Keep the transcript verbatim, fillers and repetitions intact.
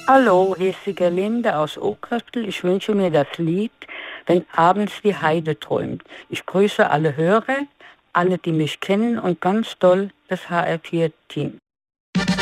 Hallo, hier ist die Gerlinde aus Ohrkastel. Ich wünsche mir das Lied "Wenn abends die Heide träumt". Ich grüße alle Hörer, alle, die mich kennen und ganz doll das H R vier Team.